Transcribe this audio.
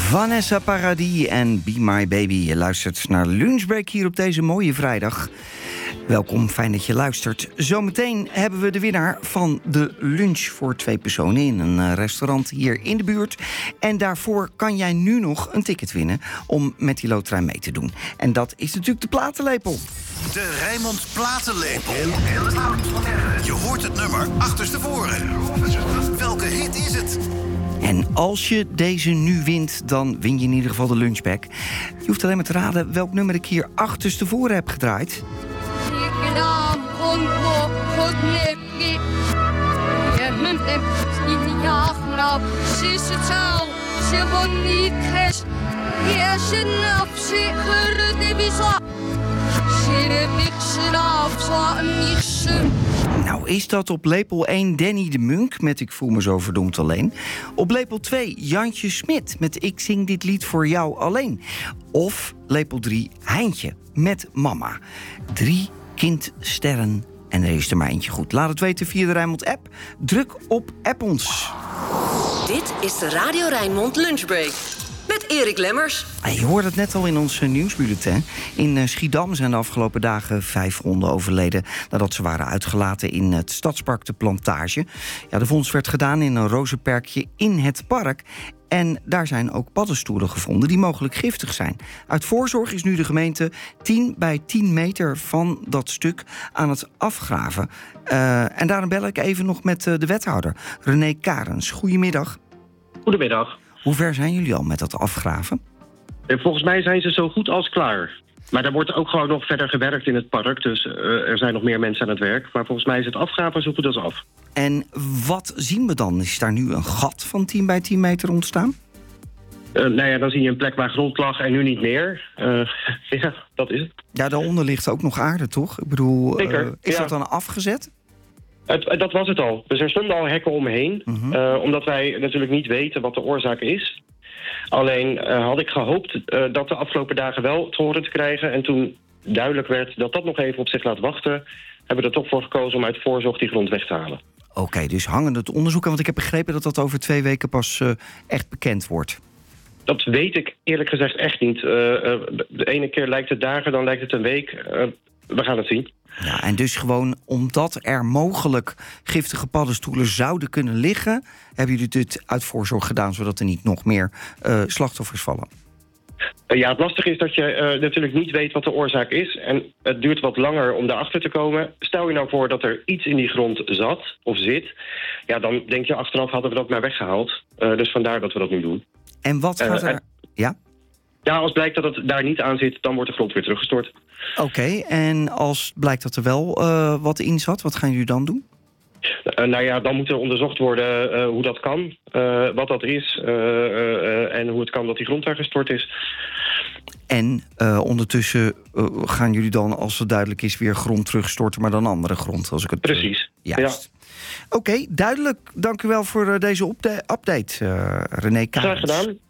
Vanessa Paradis en Be My Baby. Je luistert naar Lunchbreak hier op deze mooie vrijdag. Welkom, fijn dat je luistert. Zometeen hebben we de winnaar van de lunch voor 2 personen in een restaurant hier in de buurt. En daarvoor kan jij nu nog een ticket winnen om met die loterij mee te doen. En dat is natuurlijk de platenlepel. De Rijnmond Platenlepel. Je hoort het nummer achterstevoren. Welke hit is het? En als je deze nu wint, dan win je in ieder geval de lunchbag. Je hoeft alleen maar te raden welk nummer ik hier achterstevoren heb gedraaid. Nou is dat op lepel 1 Danny de Munk met Ik voel me zo verdomd alleen. Op lepel 2 Jantje Smit met Ik zing dit lied voor jou alleen. Of lepel 3 Heintje met Mama. 3 kindsterren en er is er maar eentje goed. Laat het weten via de Rijnmond app. Druk op app ons. Dit is de Radio Rijnmond Lunchbreak. Met Erik Lemmers. Je hoorde het net al in ons nieuwsbulletin. In Schiedam zijn de afgelopen dagen 5 honden overleden nadat ze waren uitgelaten in het stadspark De Plantage. Ja, de vondst werd gedaan in een rozenperkje in het park. En daar zijn ook paddenstoelen gevonden die mogelijk giftig zijn. Uit voorzorg is nu de gemeente 10 bij 10 meter van dat stuk aan het afgraven. En daarom bel ik even nog met de wethouder, René Karens. Goedemiddag. Goedemiddag. Hoe ver zijn jullie al met dat afgraven? Volgens mij zijn ze zo goed als klaar. Maar er wordt ook gewoon nog verder gewerkt in het park. Dus er zijn nog meer mensen aan het werk. Maar volgens mij is het afgraven zo goed als af. En wat zien we dan? Is daar nu een gat van 10 bij 10 meter ontstaan? Nou ja, dan zie je een plek waar grond lag en nu niet meer. Ja, dat is het. Ja, daaronder ligt ook nog aarde, toch? Ik bedoel, is dat dan afgezet? Dat was het al. Dus er stonden al hekken omheen. Omdat wij natuurlijk niet weten wat de oorzaak is. Alleen had ik gehoopt dat de afgelopen dagen wel te horen te krijgen. En toen duidelijk werd dat dat nog even op zich laat wachten, hebben we er toch voor gekozen om uit voorzorg die grond weg te halen. Oké, dus hangende het onderzoeken. Want ik heb begrepen dat dat over 2 weken pas echt bekend wordt. Dat weet ik eerlijk gezegd echt niet. De ene keer lijkt het dagen, dan lijkt het een week. We gaan het zien. Ja, en dus gewoon omdat er mogelijk giftige paddenstoelen zouden kunnen liggen, hebben jullie dit uit voorzorg gedaan, zodat er niet nog meer slachtoffers vallen? Ja, het lastige is dat je natuurlijk niet weet wat de oorzaak is. En het duurt wat langer om daarachter te komen. Stel je nou voor dat er iets in die grond zat of zit. Ja, dan denk je achteraf hadden we dat maar weggehaald. Dus vandaar dat we dat nu doen. En wat gaat er... Ja? Ja, als blijkt dat het daar niet aan zit, dan wordt de grond weer teruggestort. Oké, en als blijkt dat er wel wat in zat, wat gaan jullie dan doen? Nou ja, dan moet er onderzocht worden hoe dat kan, wat dat is en hoe het kan dat die grond daar gestort is. En ondertussen gaan jullie dan, als het duidelijk is, weer grond terugstorten, maar dan andere grond, als ik het... Precies. Juist. Ja. Oké, duidelijk. Dank u wel voor deze update, René Karens. Graag gedaan.